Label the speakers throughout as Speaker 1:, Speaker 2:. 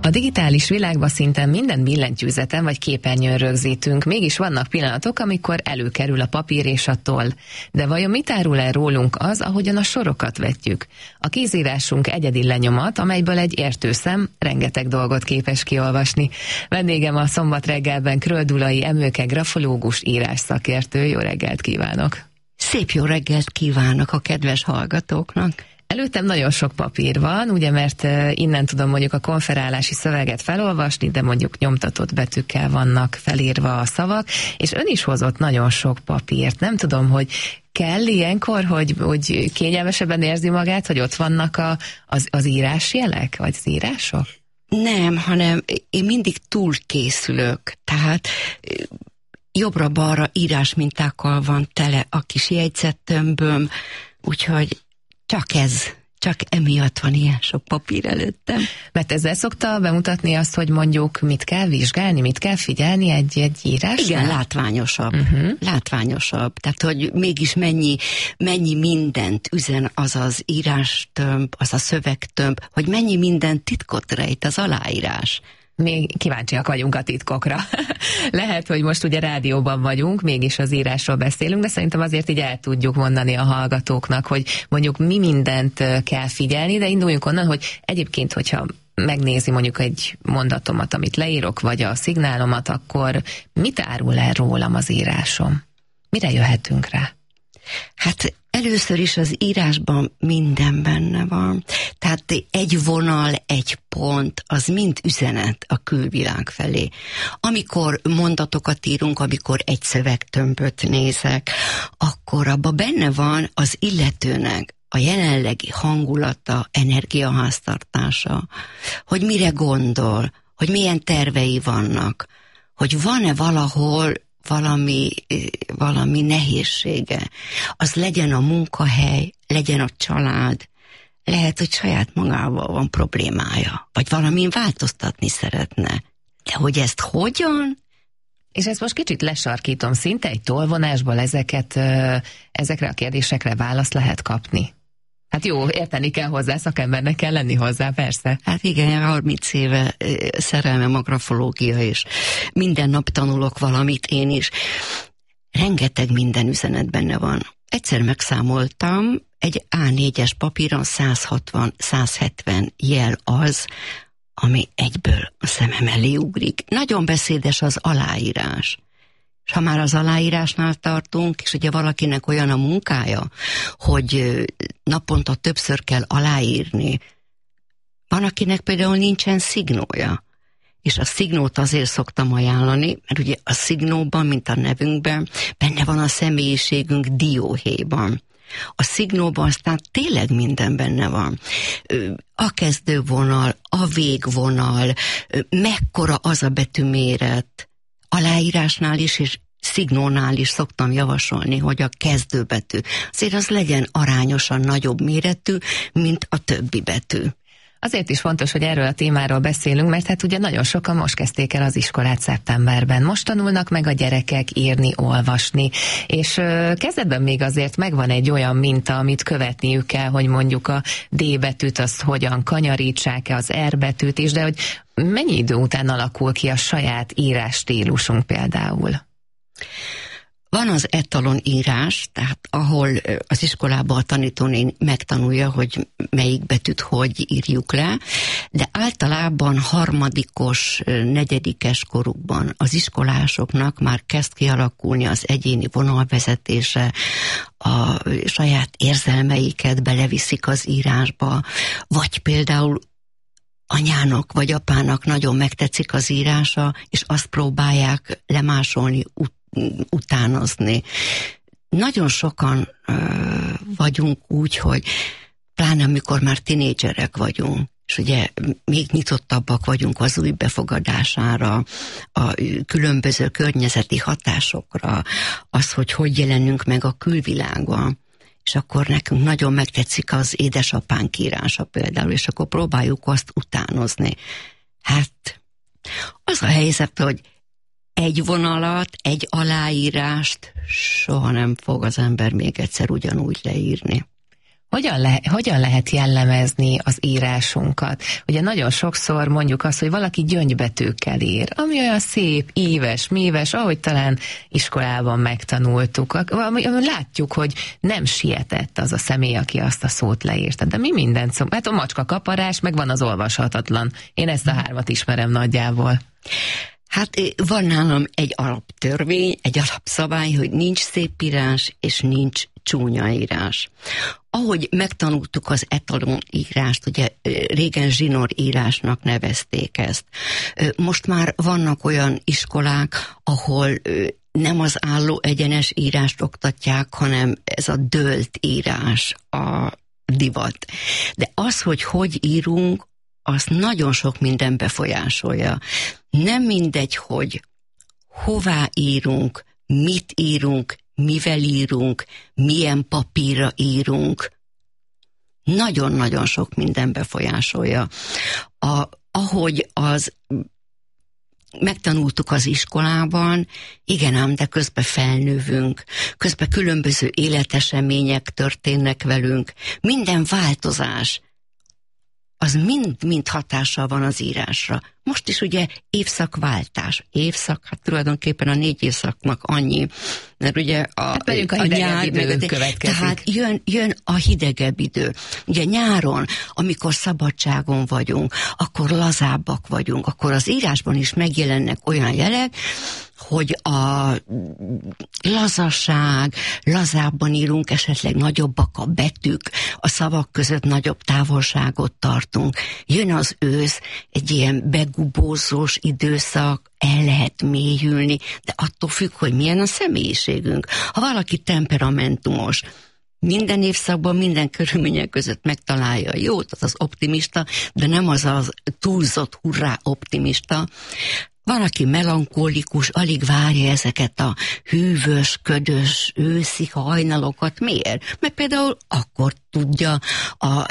Speaker 1: A digitális világban szinte minden billentyűzeten vagy képernyőn rögzítünk, mégis vannak pillanatok, amikor előkerül a papír és a toll. De vajon mit árul el rólunk az, ahogyan a sorokat vetjük? A kézírásunk egyedi lenyomat, amelyből egy értő szem rengeteg dolgot képes kiolvasni. Vendégem a szombat reggelben Kröldulai Emőke grafológus, írásszakértő. Jó reggelt kívánok!
Speaker 2: Szép jó reggelt kívánok a kedves hallgatóknak!
Speaker 1: Előttem nagyon sok papír van, ugye, mert innen tudom mondjuk a konferálási szöveget felolvasni, de mondjuk nyomtatott betűkkel vannak felírva a szavak, és ön is hozott nagyon sok papírt. Nem tudom, hogy kell ilyenkor, hogy kényelmesebben érzi magát, hogy ott vannak az írásjelek, vagy az írások?
Speaker 2: Nem, hanem én mindig túlkészülök, tehát jobbra-balra írásmintákkal van tele a kis jegyzettömböm, úgyhogy csak emiatt van ilyen sok papír előttem.
Speaker 1: Mert ezzel szokta bemutatni azt, hogy mondjuk mit kell vizsgálni, mit kell figyelni egy írásnál?
Speaker 2: Igen, látványosabb. Látványosabb. Tehát, hogy mégis mennyi mindent üzen az az írástömb, az a szövegtömb, hogy mennyi minden titkot rejt az aláírás.
Speaker 1: Még kíváncsiak vagyunk a titkokra. Lehet, hogy most ugye rádióban vagyunk, mégis az írásról beszélünk, de szerintem azért így el tudjuk mondani a hallgatóknak, hogy mondjuk mi mindent kell figyelni, de induljunk onnan, hogy egyébként, hogyha megnézi mondjuk egy mondatomat, amit leírok, vagy a szignálomat, akkor mit árul el rólam az írásom? Mire jöhetünk rá?
Speaker 2: Hát először is az írásban minden benne van. Tehát egy vonal, egy pont, az mind üzenet a külvilág felé. Amikor mondatokat írunk, amikor egy szövegtömböt nézek, akkor abban benne van az illetőnek a jelenlegi hangulata, energiaháztartása, hogy mire gondol, hogy milyen tervei vannak, hogy van-e valahol valami nehézsége. Az legyen a munkahely, legyen a család, lehet, hogy saját magával van problémája, vagy valamin változtatni szeretne. De hogy ezt hogyan?
Speaker 1: És ezt most kicsit lesarkítom, szinte egy tolvonásból ezekre a kérdésekre választ lehet kapni. Hát jó, érteni kell hozzá, szakembernek kell lenni hozzá, persze.
Speaker 2: Hát igen, 30 éve szerelmem a grafológia, és minden nap tanulok valamit én is. Rengeteg minden üzenet benne van. Egyszer megszámoltam, egy A4-es papíron 160-170 jel az, ami egyből a szemem elé ugrik. Nagyon beszédes az aláírás. És ha már az aláírásnál tartunk, és ugye valakinek olyan a munkája, hogy naponta többször kell aláírni, van, akinek például nincsen szignója. És a szignót azért szoktam ajánlani, mert ugye a szignóban, mint a nevünkben, benne van a személyiségünk dióhéjban. A szignóban aztán tényleg minden benne van. A kezdővonal, a végvonal, mekkora az a betűméret. Aláírásnál is, és szignónál is szoktam javasolni, hogy a kezdőbetű azért az legyen arányosan nagyobb méretű, mint a többi betű.
Speaker 1: Azért is fontos, hogy erről a témáról beszélünk, mert hát ugye nagyon sokan most kezdték el az iskolát szeptemberben. Most tanulnak meg a gyerekek írni, olvasni, és kezdetben még azért megvan egy olyan minta, amit követniük kell, hogy mondjuk a D betűt azt hogyan kanyarítsák-e, az R betűt is, de hogy mennyi idő után alakul ki a saját írásstílusunk például?
Speaker 2: Van az etalon írás, tehát ahol az iskolában a tanítónéni megtanulja, hogy melyik betűt hogy írjuk le, de általában harmadikos, negyedikes korukban az iskolásoknak már kezd kialakulni az egyéni vonalvezetése, a saját érzelmeiket beleviszik az írásba, vagy például anyának vagy apának nagyon megtetszik az írása, és azt próbálják lemásolni, utánozni. Nagyon sokan vagyunk úgy, hogy pláne amikor már tinédzserek vagyunk, és ugye még nyitottabbak vagyunk az új befogadására, a különböző környezeti hatásokra, az, hogy jelenünk meg a külvilágban, és akkor nekünk nagyon megtetszik az édesapánk írása például, és akkor próbáljuk azt utánozni. Hát az a helyzet, hogy egy vonalat, egy aláírást soha nem fog az ember még egyszer ugyanúgy leírni.
Speaker 1: Hogyan lehet jellemezni az írásunkat? Ugye nagyon sokszor mondjuk azt, hogy valaki gyöngybetűkkel ír, ami olyan szép, íves, míves, ahogy talán iskolában megtanultuk. Látjuk, hogy nem sietett az a személy, aki azt a szót leírta. De mi mindent szó? Hát a macska kaparás, meg van az olvashatatlan. Én ezt a 3 ismerem nagyjából.
Speaker 2: Hát van nálam egy alaptörvény, egy alapszabály, hogy nincs szép írás, és nincs csúnya írás. Ahogy megtanultuk az etalon írást, ugye régen zsinórírásnak nevezték ezt. Most már vannak olyan iskolák, ahol nem az álló egyenes írást oktatják, hanem ez a dőlt írás a divat. De az, hogy írunk, az nagyon sok minden befolyásolja. Nem mindegy, hogy hová írunk, mit írunk, mivel írunk, milyen papírra írunk. Nagyon-nagyon sok minden befolyásolja. Ahogy az megtanultuk az iskolában, igen ám, de közben felnővünk, közben különböző életesemények történnek velünk. Minden változás, az mind hatással van az írásra. Most is ugye évszakváltás. Hát tulajdonképpen a 4 évszaknak annyi, mert ugye a
Speaker 1: nyár következik.
Speaker 2: Tehát jön a hidegebb idő. Ugye nyáron, amikor szabadságon vagyunk, akkor lazábbak vagyunk, akkor az írásban is megjelennek olyan jelek, hogy a lazaság, lazábban írunk, esetleg nagyobbak a betűk, a szavak között nagyobb távolságot tartunk. Jön az ősz, egy ilyen begubózós időszak, el lehet mélyülni, de attól függ, hogy milyen a személyiségünk. Ha valaki temperamentumos, minden évszakban, minden körülmények között megtalálja a jót, az optimista, de nem az túlzott hurrá optimista. Van, aki melankolikus, alig várja ezeket a hűvös, ködös, őszi hajnalokat. Miért? Mert például akkor tudja a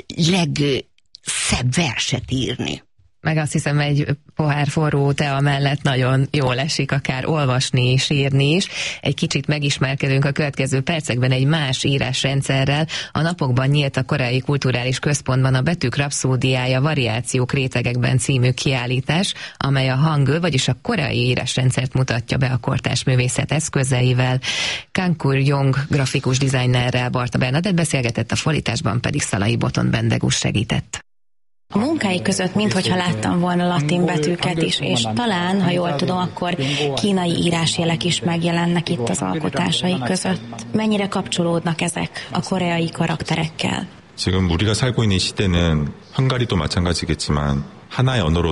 Speaker 2: legszebb verset írni.
Speaker 1: Meg azt hiszem, egy pohár forró tea mellett nagyon jól esik akár olvasni és írni is. Egy kicsit megismerkedünk a következő percekben egy más írásrendszerrel. A napokban nyílt a Koreai Kulturális Központban a Betűk rapszódiája Variációk rétegekben című kiállítás, amely a hangul, vagyis a koreai írásrendszert mutatja be a kortárs művészet eszközeivel. Kankur Jong grafikus dizájnerrel Barta Bernadett beszélgetett, a fordításban pedig Szalai Botond Bendegus segített.
Speaker 3: A munkái között minthogyha láttam volna latin betűket is, és talán, ha jól tudom, akkor kínai írásjelek is megjelennek itt az alkotásai között. Mennyire kapcsolódnak ezek a koreai karakterekkel?
Speaker 4: 지금 우리가 살고 있는 시대는 헝가리도 마찬가지겠지만 하나의 언어로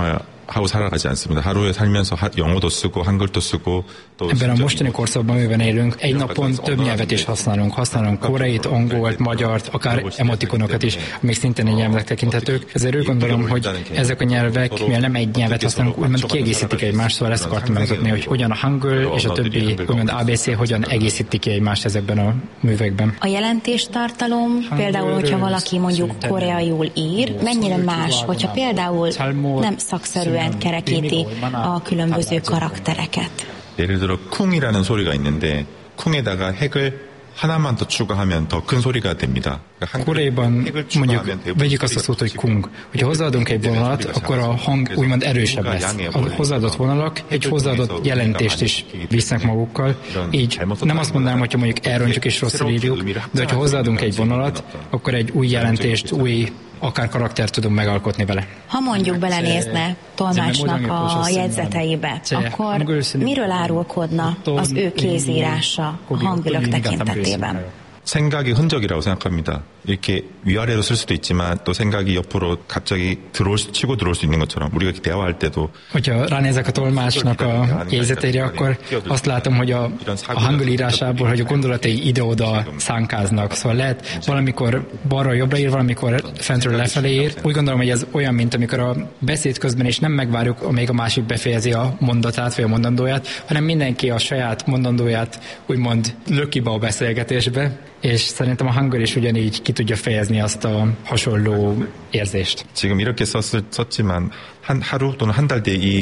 Speaker 4: 하고 살아가지 않습니다. 하루에 살면서 영어도 쓰고 한글도 쓰고 또
Speaker 5: ebben a mostani korszakban, amiben élünk, egy napon több nyelvet is használunk koreait, angolt, magyart, akár emotikonokat is, amik szintén egy nyelvnek tekinthetők. Ezért úgy gondolom, hogy ezek a nyelvek, mivel nem egy nyelvet használunk, úgymond kiegészítik egymást, szóval ezt akartam megmutatni, hogy hogyan a hangul és a többi úgymond ABC hogyan egészítik ki egymást ezekben a művekben.
Speaker 3: A jelentéstartalom, például, hogyha valaki mondjuk koreaiul ír, mennyire más, hogyha például nem szakszerűen kerekíti a különböző karaktereket.
Speaker 4: 예를 들어 쿵이라는 소리가 있는데 쿵에다가 핵을 하나만 더 추가하면 더 큰 소리가 됩니다.
Speaker 5: Koreaiban mondjuk vegyük azt a szót, hogy kung. Hogyha hozzáadunk egy vonalat, akkor a hang úgymond erősebb lesz. A hozzáadott vonalak egy hozzáadott jelentést is visznek magukkal. Így nem azt mondanám, hogyha mondjuk elrontjuk és rosszul írjuk, de hogyha hozzáadunk egy vonalat, akkor egy új jelentést, új akár karaktert tudunk megalkotni vele.
Speaker 3: Ha mondjuk belenézne tolmácsnak a jegyzeteibe, akkor miről árulkodna az ő kézírása a hangülök tekintetében?
Speaker 4: 생각의 흔적이라고 생각합니다. 이렇게 위아래로 쓸 수도 있지만 또 생각이 옆으로 갑자기 치고 들어올 수 있는 것처럼 우리가 대화할 때도.
Speaker 5: Hogyha ránézek a tolmácsnak a jegyzeteire, akkor azt látom, hogy a hangul írásából, hogy a gondolatai ide-oda szánkáznak. Szóval lehet valamikor balra-jobbra ír, valamikor fentről lefelé ír. Úgy gondolom, hogy ez olyan, mint amikor a beszéd közben is nem megvárjuk, amíg a másik befejezi a mondatát vagy a mondandóját, hanem mindenki a saját mondandóját úgymond löki be a beszélgetésbe, és szerintem a hangul is ugyanígy ki tudja fejezni azt a hasonló érzést.
Speaker 4: 지금 이렇게 썼지만 하루 또는 한 달 뒤에 이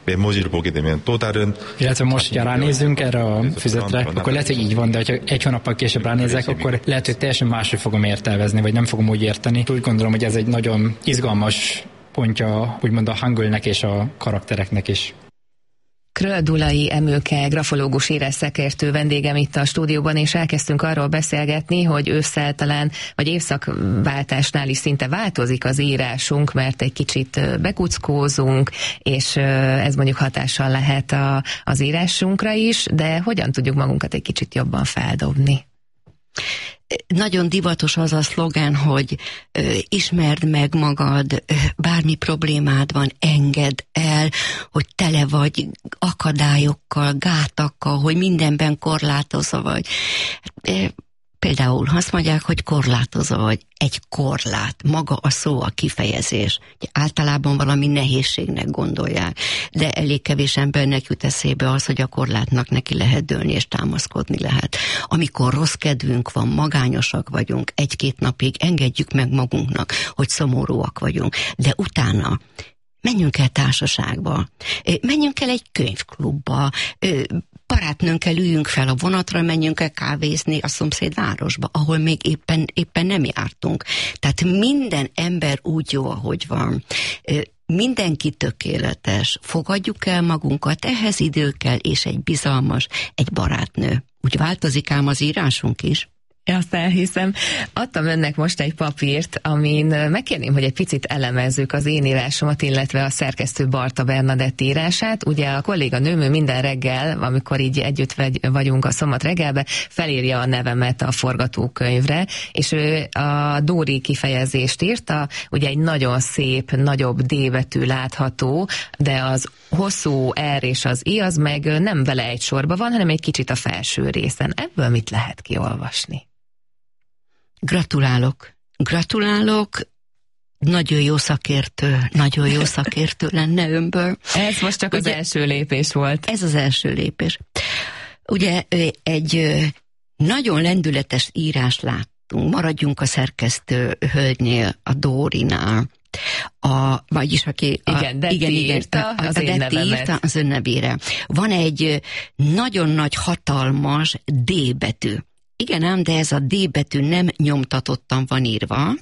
Speaker 4: 메모지를 보게 되면 또 다른.
Speaker 5: Illetve most, ha ránézzünk erre a füzetre, akkor lehet, hogy így van, de ha egy hónappal később ránézek, akkor lehet, hogy teljesen máshogy fogom értelmezni, vagy nem fogom úgy érteni. Úgy gondolom, hogy ez egy nagyon izgalmas pontja, úgymond a hangulnek és a karaktereknek is.
Speaker 1: Kröll Dulai Emőke, grafológus, írásszakértő vendégem itt a stúdióban, és elkezdtünk arról beszélgetni, hogy ősszel talán, vagy évszakváltásnál is szinte változik az írásunk, mert egy kicsit bekuckózunk, és ez mondjuk hatással lehet az írásunkra is, de hogyan tudjuk magunkat egy kicsit jobban feldobni?
Speaker 2: Nagyon divatos az a szlogán, hogy ismerd meg magad, bármi problémád van, engedd el, hogy tele vagy akadályokkal, gátakkal, hogy mindenben korlátozva vagy. Például azt mondják, hogy korlátozva vagy, egy korlát, maga a szó, a kifejezés. Általában valami nehézségnek gondolják, de elég kevés embernek jut eszébe az, hogy a korlátnak neki lehet dőlni és támaszkodni lehet. Amikor rossz kedvünk van, magányosak vagyunk, egy-két napig engedjük meg magunknak, hogy szomorúak vagyunk, de utána menjünk el társaságba, menjünk el egy könyvklubba, barátnőnkkel üljünk fel a vonatra, menjünk el kávézni a szomszéd városba, ahol még éppen nem jártunk. Tehát minden ember úgy jó, ahogy van. Mindenki tökéletes. Fogadjuk el magunkat, ehhez idő kell, és egy bizalmas, egy barátnő. Úgy változik ám az írásunk is.
Speaker 1: Azt elhiszem. Adtam önnek most egy papírt, amin megkérném, hogy egy picit elemezzük az én írásomat, illetve a szerkesztő Barta Bernadett írását. Ugye a kolléganőm minden reggel, amikor így együtt vagyunk a szombat reggelbe, felírja a nevemet a forgatókönyvre, és ő a Dóri kifejezést írta, ugye egy nagyon szép, nagyobb D betű látható, de az hosszú R és az I az meg nem vele egy sorba van, hanem egy kicsit a felső részen. Ebből mit lehet kiolvasni?
Speaker 2: Gratulálok, nagyon jó szakértő lenne önből.
Speaker 1: Ez most csak ugye, az első lépés volt.
Speaker 2: Ez az első lépés. Ugye egy nagyon lendületes írás láttunk, maradjunk a szerkesztő hölgynél, a Dórinál, vagyis aki...
Speaker 1: Detti írta
Speaker 2: az ön nevére. Van egy nagyon nagy, hatalmas D betű. Igen ám, de ez a D betű nem nyomtatottan van írva.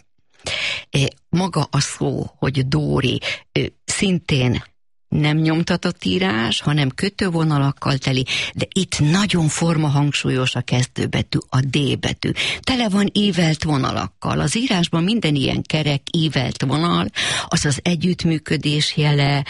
Speaker 2: Maga a szó, hogy Dóri, szintén nem nyomtatott írás, hanem kötővonalakkal teli, de itt nagyon formahangsúlyos a kezdőbetű, a D betű. Tele van ívelt vonalakkal. Az írásban minden ilyen kerek, ívelt vonal, az az együttműködés jele,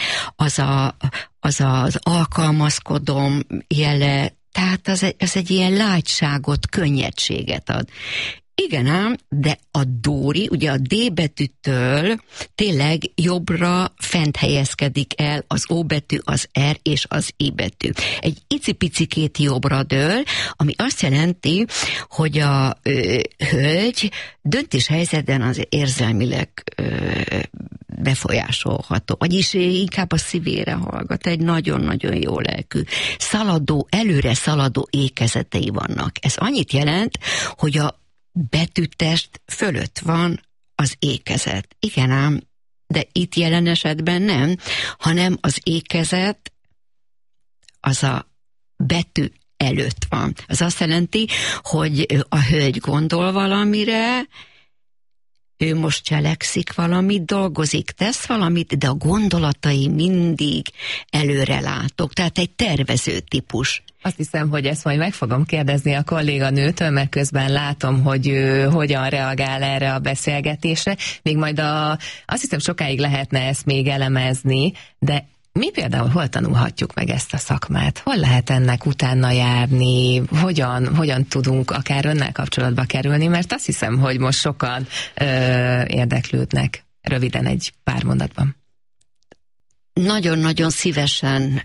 Speaker 2: az alkalmazkodom jele, tehát az egy ilyen lágyságot, könnyedséget ad. Igen ám, de a Dóri, ugye a D betűtől tényleg jobbra fent helyezkedik el az O betű, az R és az I betű. Egy icipicikét jobbra dől, ami azt jelenti, hogy a hölgy döntéshelyzetben az érzelmileg befolyásolható, vagyis inkább a szívére hallgat, egy nagyon-nagyon jó lelkű, előre szaladó ékezetei vannak. Ez annyit jelent, hogy a betűtest fölött van az ékezet. Igen ám, de itt jelen esetben nem, hanem az ékezet az a betű előtt van. Az azt jelenti, hogy a hölgy gondol valamire, ő most cselekszik valamit, dolgozik, tesz valamit, de a gondolatai mindig előrelátok. Tehát egy tervező típus.
Speaker 1: Azt hiszem, hogy ezt majd meg fogom kérdezni a kolléganőtől, mert közben látom, hogy ő hogyan reagál erre a beszélgetésre. Még majd azt hiszem, sokáig lehetne ezt még elemezni, de mi például hol tanulhatjuk meg ezt a szakmát? Hol lehet ennek utána járni? Hogyan tudunk akár önnel kapcsolatba kerülni? Mert azt hiszem, hogy most sokan érdeklődnek. Röviden egy pár mondatban.
Speaker 2: Nagyon-nagyon szívesen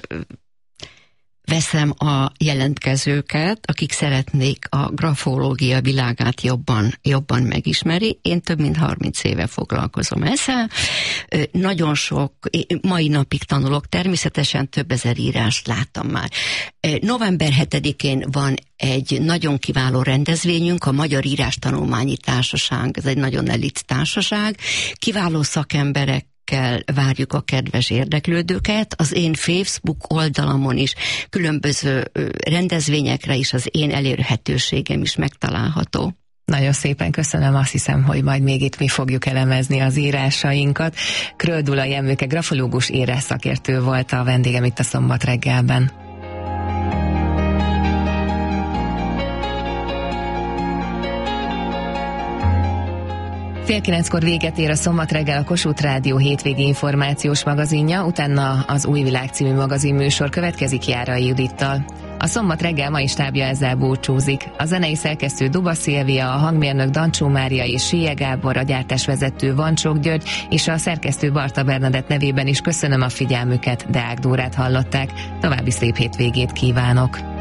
Speaker 2: veszem a jelentkezőket, akik szeretnék a grafológia világát jobban megismerni. Én több mint 30 éve foglalkozom ezzel. Nagyon sok, mai napig tanulok, természetesen több ezer írást láttam már. November 7-én van egy nagyon kiváló rendezvényünk, a Magyar Írástanulmányi Társaság, ez egy nagyon elit társaság, kiváló szakemberek szeretettel várjuk a kedves érdeklődőket. Az én Facebook oldalamon is különböző rendezvényekre is az én elérhetőségem is megtalálható.
Speaker 1: Nagyon szépen köszönöm, azt hiszem, hogy majd még itt mi fogjuk elemezni az írásainkat. Kröll Dula Jenőke grafológus írásszakértő volt a vendégem itt a Szombat reggelben. Fél 9-kor véget ér a Szombat reggel a Kossuth Rádió hétvégi információs magazinja, utána az Új Világ című magazinműsor következik Járai Judittal. A Szombat reggel mai stábja ezzel búcsúzik. A zenei szerkesztő Duba Szilvia, a hangmérnök Dancsó Mária és Sije Gábor, a gyártásvezető Vancsók György és a szerkesztő Barta Bernadett nevében is köszönöm a figyelmüket, Deák Dórát hallották. További szép hétvégét kívánok!